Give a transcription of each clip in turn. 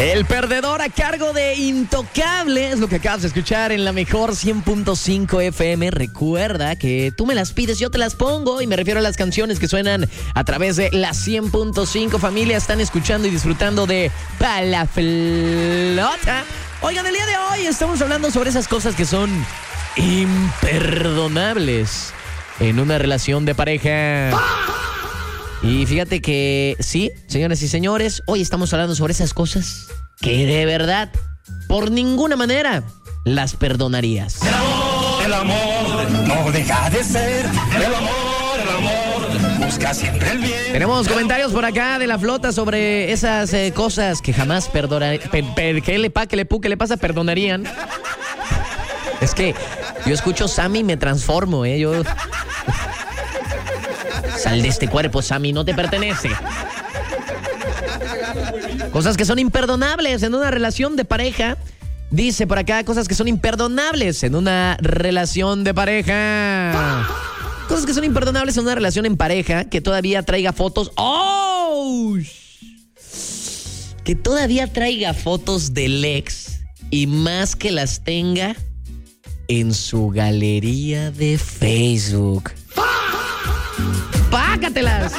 El perdedor a cargo de Intocable es lo que acabas de escuchar en la mejor 100.5 FM. Recuerda que tú me las pides, yo te las pongo, y me refiero a las canciones que suenan a través de la 100.5. Familia, están escuchando y disfrutando de Pa' la Flota. Oigan, el día de hoy estamos hablando sobre esas cosas que son imperdonables en una relación de pareja. Y fíjate que sí, señoras y señores, hoy estamos hablando sobre esas cosas que de verdad, por ninguna manera, las perdonarías. El amor no deja de ser. El amor busca siempre el bien. Tenemos comentarios por acá de la flota sobre esas cosas que jamás perdonarían. ¿Qué le perdonarían? Es que yo escucho Sammy y me transformo, yo... Sal de este cuerpo, Sammy, no te pertenece. Cosas que son imperdonables en una relación de pareja. Dice por acá, cosas que son imperdonables en una relación de pareja. Cosas que son imperdonables en una relación en pareja. Que todavía traiga fotos. ¡Oh! Que todavía traiga fotos del ex. Y más que las tenga en su galería de Facebook. ¡Pácatelas!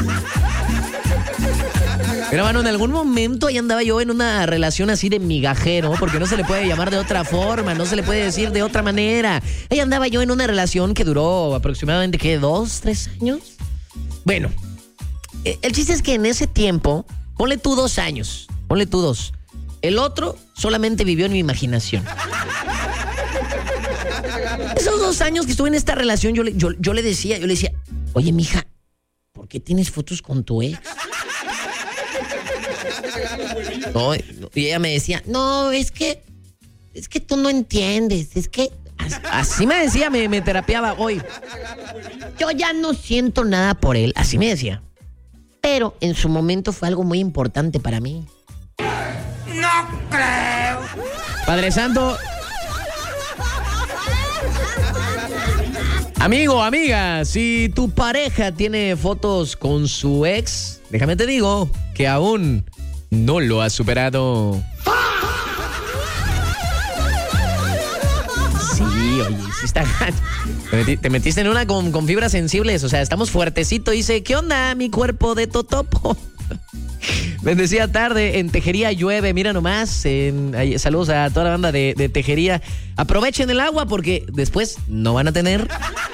Pero bueno, en algún momento ahí andaba yo en una relación así de migajero, porque no se le puede llamar de otra forma, no se le puede decir de otra manera. Ahí andaba yo en una relación que duró aproximadamente, ¿qué? ¿2, 3 años? Bueno, el chiste es que en ese tiempo, ponle tú 2 años, ponle tú 2. El otro solamente vivió en mi imaginación. Esos 2 años que estuve en esta relación, yo le decía, oye, mija, ¿por qué tienes fotos con tu ex? No, y ella me decía, no, es que tú no entiendes, es que... Así me decía, me terapiaba hoy. Yo ya no siento nada por él, así me decía. Pero en su momento fue algo muy importante para mí. No creo. Padre Santo... Amigo, amiga, si tu pareja tiene fotos con su ex, déjame te digo que aún no lo ha superado. Sí, oye, sí está gacho. Te metiste en una con fibras sensibles, o sea, estamos fuertecito. Dice, ¿qué onda, mi cuerpo de totopo? Bendecida tarde, en Tejería llueve, mira nomás. Saludos a toda la banda de Tejería. Aprovechen el agua porque después no van a tener.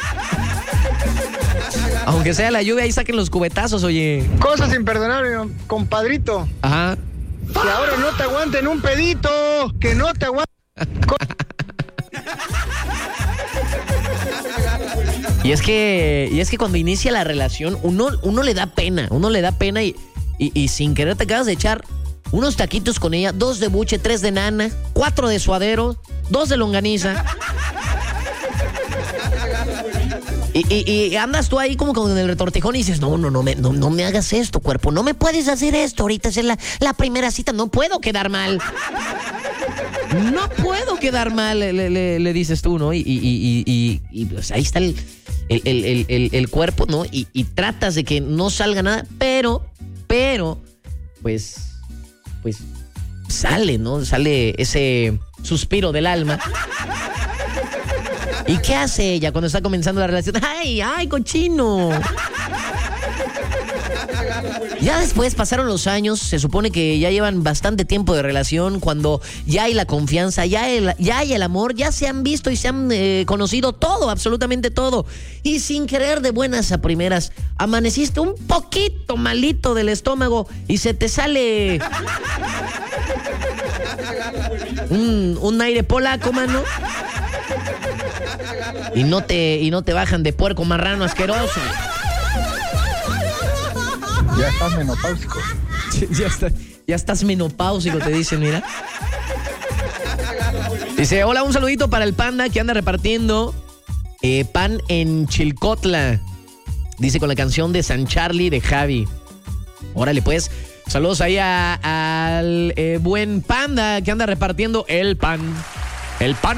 Aunque sea la lluvia, ahí saquen los cubetazos, oye. Cosas imperdonables, compadrito. Ajá. Que ahora no te aguanten un pedito. Que no te aguanten. Y es que cuando inicia la relación, uno le da pena. Y sin querer te acabas de echar unos taquitos con ella, 2 de buche, 3 de nana, 4 de suadero, 2 de longaniza. Y andas tú ahí como con el retortijón y dices, no me hagas esto, cuerpo, no me puedes hacer esto, ahorita es la primera cita, no puedo quedar mal. No puedo quedar mal, le dices tú, ¿no? Y pues ahí está el cuerpo, ¿no? Y tratas de que no salga nada, pero, pues sale, ¿no? Sale ese suspiro del alma. ¿Y qué hace ella cuando está comenzando la relación? ¡Ay, cochino! Ya después pasaron los años, se supone que ya llevan bastante tiempo de relación, cuando ya hay la confianza, ya hay el amor, ya se han visto y se han conocido todo, absolutamente todo. Y sin querer de buenas a primeras, amaneciste un poquito malito del estómago y se te sale un aire polaco, mano. Y no te bajan de puerco marrano asqueroso. Ya estás menopáusico. Ya estás menopáusico, te dicen, mira. Dice, hola, un saludito para el Panda que anda repartiendo pan en Chilcotla. Dice, con la canción de San Charlie de Javi. Órale, pues. Saludos ahí al buen Panda que anda repartiendo el pan. El pan